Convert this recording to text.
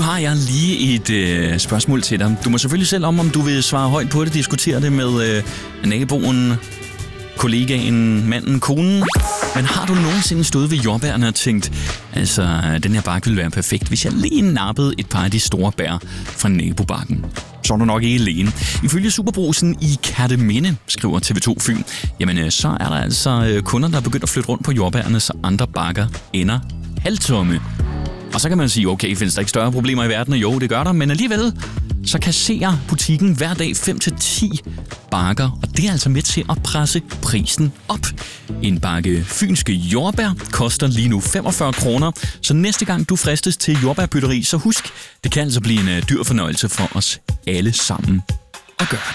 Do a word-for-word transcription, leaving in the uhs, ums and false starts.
har jeg lige et øh, spørgsmål til dig. Du må selvfølgelig selv om, om du vil svare højt på det, diskutere det med øh, naboen, kollegaen, manden, konen. Men har du nogensinde stået ved jordbærne og tænkt, altså, den her bakke ville være perfekt, hvis jeg lige nappede et par af de store bær fra nabobakken? Så er du nok ikke alene. Ifølge Superbrugsen i Kerteminde, skriver T V to Fyn, jamen så er der altså kunder, der er begyndt at flytte rundt på jordbærne, så andre bakker ender halvtomme. Og så kan man sige, okay, findes der ikke større problemer i verden? Jo, det gør der, men alligevel så kasserer butikken hver dag fem til ti bakker, og det er altså med til at presse prisen op. En bakke fynske jordbær koster lige nu femogfyrre kroner, så næste gang du fristes til jordbærbytteri, så husk, det kan altså blive en dyr fornøjelse for os alle sammen at gøre det.